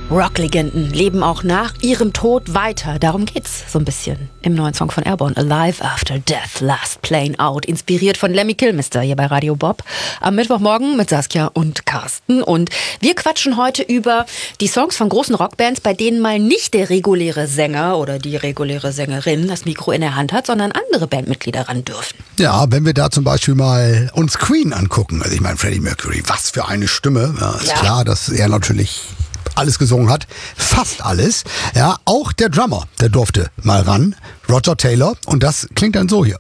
Rocklegenden leben auch nach ihrem Tod weiter. Darum geht's so ein bisschen im neuen Song von Airborne, Alive After Death, Last Plane Out, inspiriert von Lemmy Kilmister hier bei Radio Bob. Am Mittwochmorgen mit Saskia und Carsten. Und wir quatschen heute über die Songs von großen Rockbands, bei denen mal nicht der reguläre Sänger oder die reguläre Sängerin das Mikro in der Hand hat, sondern andere Bandmitglieder ran dürfen. Ja, wenn wir da zum Beispiel mal uns Queen angucken, also ich meine Freddie Mercury, was für eine Stimme. Ja, ist klar, dass er natürlich alles gesungen hat, fast alles. Ja, auch der Drummer, der durfte mal ran, Roger Taylor, und das klingt dann so hier.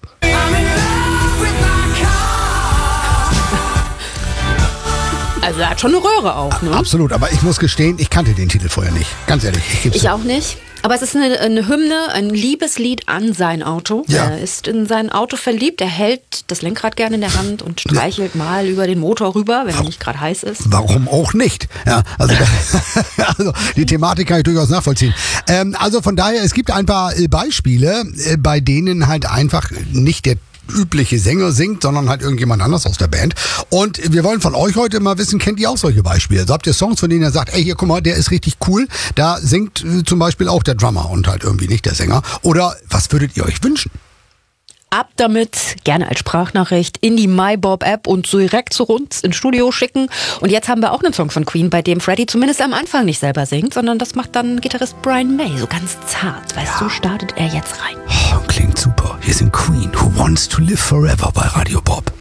Also er hat schon eine Röhre auch, ne? Absolut, aber ich muss gestehen, ich kannte den Titel vorher nicht. Ganz ehrlich. Ich auch nicht. Aber es ist eine Hymne, ein Liebeslied an sein Auto. Ja. Er ist in sein Auto verliebt. Er hält das Lenkrad gerne in der Hand und streichelt mal über den Motor rüber, wenn er nicht gerade heiß ist. Warum auch nicht? Ja, also die Thematik kann ich durchaus nachvollziehen. Also von daher, es gibt ein paar Beispiele, bei denen halt einfach nicht der übliche Sänger singt, sondern halt irgendjemand anders aus der Band. Und wir wollen von euch heute mal wissen, kennt ihr auch solche Beispiele? Also habt ihr Songs, von denen ihr sagt, ey, hier, guck mal, der ist richtig cool. Da singt zum Beispiel auch der Drummer und halt irgendwie nicht der Sänger. Oder was würdet ihr euch wünschen? Ab damit, gerne als Sprachnachricht in die MyBob-App und direkt zu uns ins Studio schicken. Und jetzt haben wir auch einen Song von Queen, bei dem Freddie zumindest am Anfang nicht selber singt, sondern das macht dann Gitarrist Brian May, so ganz zart. Weißt du, startet er jetzt rein. Oh, klingt super. Hier sind Queen, Who Wants to Live Forever bei Radio Bob.